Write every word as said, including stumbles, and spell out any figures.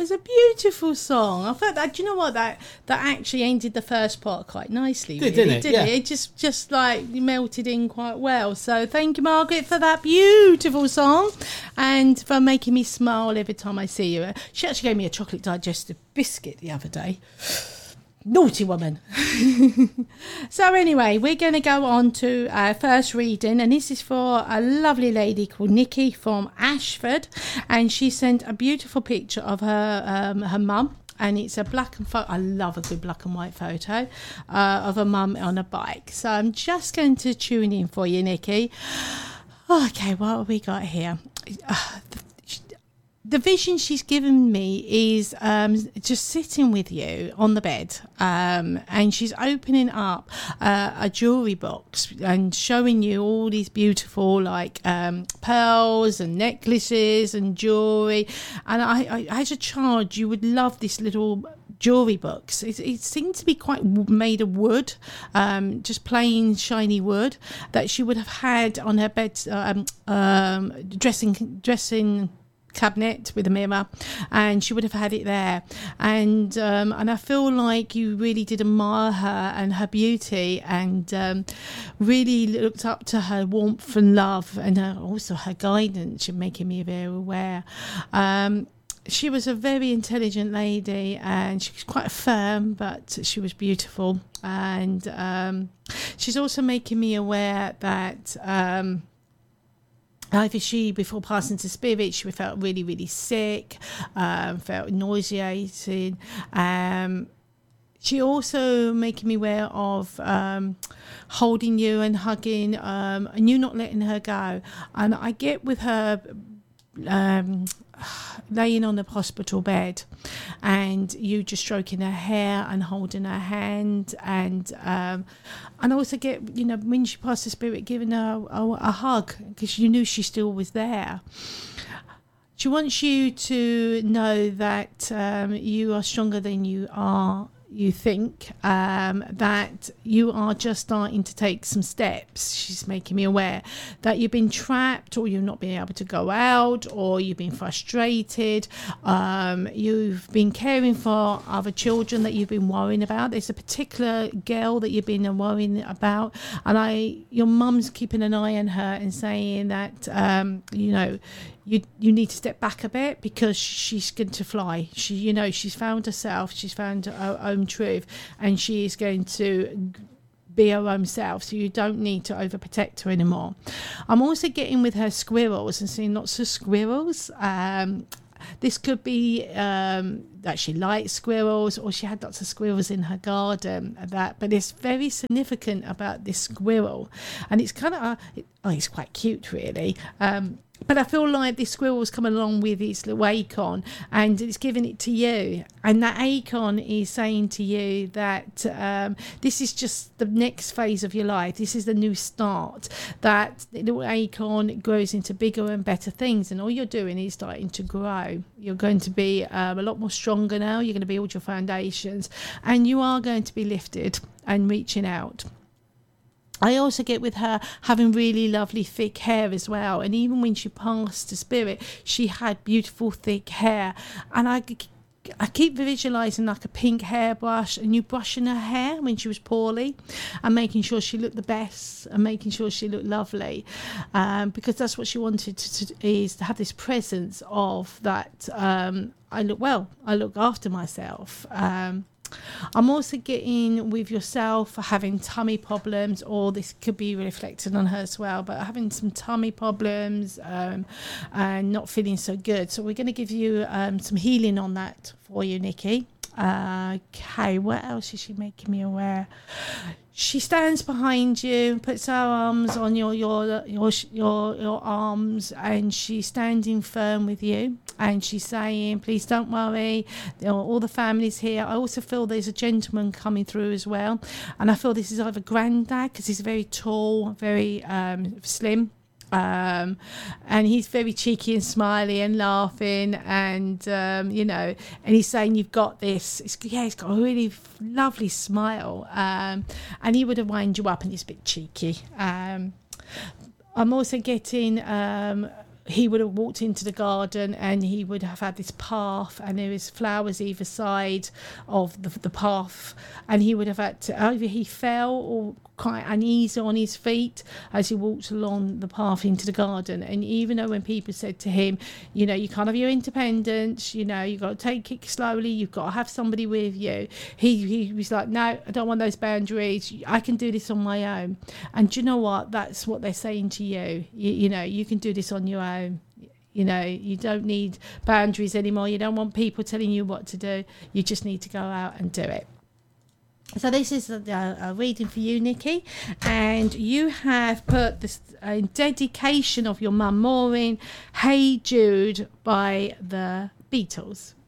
was a beautiful song. I felt that, do you know what, that that actually ended the first part quite nicely. Did, really, didn't it? Didn't Yeah. it? It just, just like melted in quite well. So thank you, Margaret, for that beautiful song and for making me smile every time I see you. She actually gave me a chocolate digestive biscuit the other day. Naughty woman. So anyway, we're going to go on to our first reading, and this is for a lovely lady called Nikki from Ashford, and she sent a beautiful picture of her um, her mum, and it's a black and photo. I love a good black and white photo uh, of a mum on a bike. So I'm just going to tune in for you, Nikki. Okay, what have we got here? Uh, the, The vision she's given me is um, just sitting with you on the bed, um, and she's opening up uh, a jewellery box and showing you all these beautiful like um, pearls and necklaces and jewellery. And I, I, as a child, you would love this little jewellery box. It, it seemed to be quite made of wood, um, just plain shiny wood that she would have had on her bed, um, um, dressing dressing. cabinet with a mirror, and she would have had it there, and um and I feel like you really did admire her and her beauty, and um really looked up to her warmth and love, and her, also her guidance. You're making me very aware. um She was a very intelligent lady, and she was quite firm, but she was beautiful. And um she's also making me aware that um either she, before passing to spirit, she felt really, really sick, um, felt nauseated. Um, she also making me aware of um, holding you and hugging, um, and you not letting her go. And I get with her um, laying on the hospital bed, and you just stroking her hair and holding her hand, and um, and I also get, you know, when she passed the spirit, giving her a, a hug, because you knew she still was there. She wants you to know that um, you are stronger than you are. You think um, that you are just starting to take some steps. She's making me aware that you've been trapped, or you've not been able to go out, or you've been frustrated. Um, you've been caring for other children that you've been worrying about. There's a particular girl that you've been worrying about, and I, your mum's keeping an eye on her and saying that um, you know, you you need to step back a bit, because she's going to fly. She, you know, she's found herself, she's found her own truth, and she is going to be her own self, so you don't need to overprotect her anymore. I'm also getting with her squirrels and seeing lots of squirrels. Um, this could be um, that she likes squirrels, or she had lots of squirrels in her garden. That, but it's very significant about this squirrel, and it's kind of uh, it, oh, it's quite cute, really. Um, But I feel like this squirrel's coming along with its little acorn, and it's giving it to you. And that acorn is saying to you that um, this is just the next phase of your life. This is the new start. That the little acorn grows into bigger and better things. And all you're doing is starting to grow. You're going to be um, a lot more stronger now. You're going to build your foundations. And you are going to be lifted and reaching out. I also get with her having really lovely thick hair as well, and even when she passed to spirit, she had beautiful thick hair. And I, I keep visualising like a pink hairbrush, and you brushing her hair when she was poorly, and making sure she looked the best, and making sure she looked lovely, um, because that's what she wanted to, to is to have this presence of that. Um, I look well, I look after myself. Um, I'm also getting with yourself having tummy problems, or this could be reflected on her as well, but having some tummy problems um, and not feeling so good. So we're going to give you um, some healing on that for you, Nikki. Uh, okay, what else is she making me aware? She stands behind you, puts her arms on your your your your your arms, and she's standing firm with you. And she's saying, "Please don't worry. All the family's here." I also feel there's a gentleman coming through as well, and I feel this is either granddad, because he's very tall, very um, slim. Um, and he's very cheeky and smiley and laughing, and um, you know, and he's saying, "You've got this." It's, yeah, he's got a really lovely smile, um, and he would have wound you up, and he's a bit cheeky. Um, I'm also getting um, he would have walked into the garden and he would have had this path, and there was flowers either side of the, the path, and he would have had to, either he fell or quite uneasy on his feet as he walked along the path into the garden. And even though when people said to him, you know, you can't have your independence, you know, you've got to take it slowly, you've got to have somebody with you, he, he was like, no, I don't want those boundaries, I can do this on my own. And do you know what, that's what they're saying to you. You, you know, you can do this on your own. You know, you don't need boundaries anymore. You don't want people telling you what to do. You just need to go out and do it. So this is a, a reading for you, Nikki, and you have put this uh, dedication of your mum, Maureen, Hey Jude by the Beatles.